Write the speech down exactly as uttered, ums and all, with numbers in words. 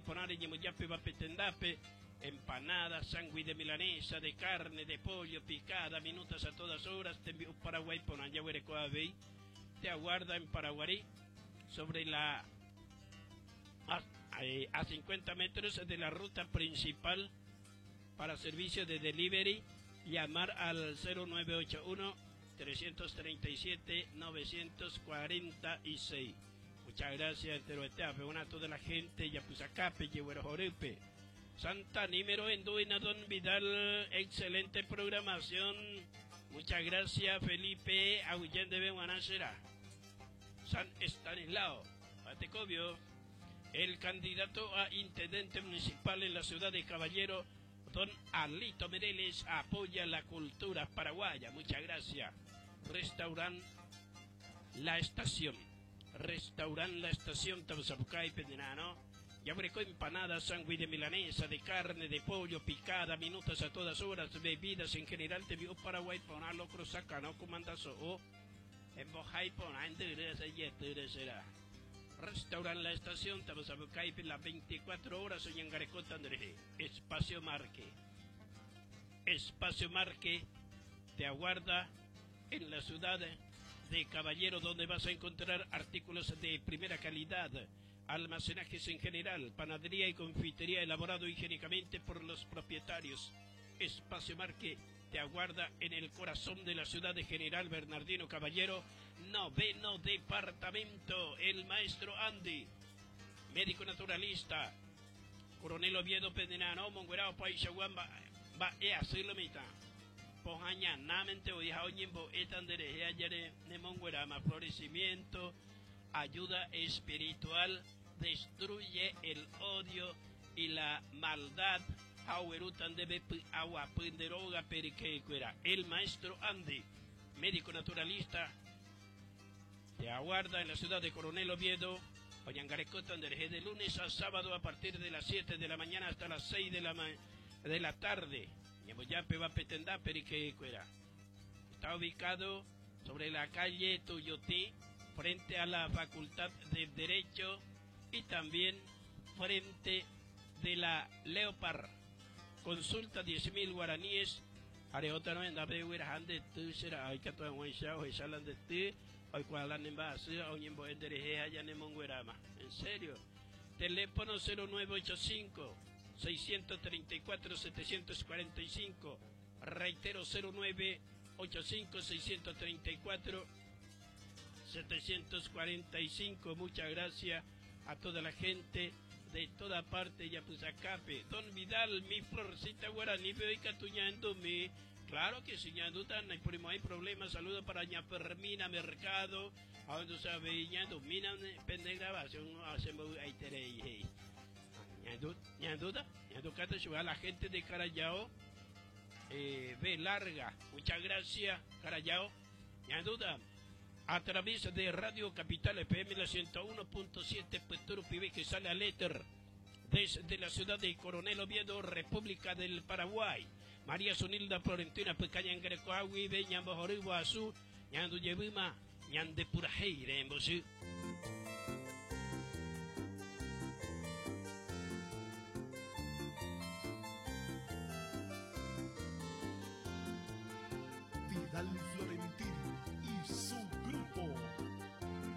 poner en Yemoyape, Vapetendape, empanadas, sándwich de milanesa, de carne, de pollo, picada, minutas a todas horas, te envío Paraguay, Ponayahuerecoabey, te aguarda en Paraguarí, sobre la, a, a cincuenta metros de la ruta principal para servicio de delivery, llamar al cero nueve ocho uno, tres tres siete, nueve cuatro seis. Muchas gracias, Terueteape, una a toda la gente, Yapuzacape, Yehuerojorepe, Santa Nímero, Enduina, Don Vidal, excelente programación. Muchas gracias, Felipe, Aguillén de Guanacera, San Estanislao, Patecobio, el candidato a intendente municipal en la ciudad de Caballero, Don Alito Mereles, apoya la cultura paraguaya. Muchas gracias. Restaurant La Estación. Restaurant La Estación, Tabuzabucay, Pendenano. Yabreco empanadas, sándwich de milanesa, de carne, de pollo, picada, minutas a todas horas, bebidas en general, te vio Paraguay, poner locro sacano, comandazo, o en Bojay, poner en será. Restaurant La Estación, Tabuzabucay, las veinticuatro horas, hoy en Garecota, André. Espacio Marque. Espacio Marque te aguarda en la ciudad de Caballero, donde vas a encontrar artículos de primera calidad, almacenajes en general, panadería y confitería elaborado higiénicamente por los propietarios. Espacio Marque te aguarda en el corazón de la ciudad de General Bernardino Caballero, noveno departamento. El maestro Andy, médico naturalista, Coronel Oviedo Pendenano, Monguerao Paixaguamba, va a hacerlo mitad. Pojaña, namente o hija oñimbo, etandere, ayare, nemonguerama, florecimiento, ayuda espiritual, destruye el odio y la maldad. El maestro Andy, médico naturalista, te aguarda en la ciudad de Coronel Oviedo, Oyangarecota, de lunes a sábado a partir de las siete de la mañana hasta las seis de la, de la tarde. Está ubicado sobre la calle Tuyotí, frente a la Facultad de Derecho y también frente de la Leopard. Consulta diez mil guaraníes. Arejota no anda beguera de tu será hay que todo un chao y salan de ti. Hoy cuando la nemba se a un yembo en derecha allá en Monguerama. En serio. Teléfono cero nueve ocho cinco, seis tres cuatro, siete cuatro cinco. Reitero cero nueve ocho cinco, seis tres cuatro, siete cuatro cinco. Muchas gracias a toda la gente de toda parte, Yapuzacape. Don Vidal, mi florcita guaraní, veo y catuñándome. Claro que sí, ñanduta, no hay, no hay problema. Saludos para ña Fermina Mercado, a donde se ve ñando, mina, pende grabación, hacemos ahí terei. Ñanduta, ñanduta, ñanduta, a la gente de Carayao, eh, ve larga. Muchas gracias, Carayao. Ñanduta, a través de Radio Capital F M la ciento uno punto siete, Petro Pibe, que sale al éter desde la ciudad de Coronel Oviedo, República del Paraguay. María Sonilda Florentina, Pecaña en Grecoagui, Beña Bojoribo Azul, Ñando Yebima, Ñande Purajeire en Bosú.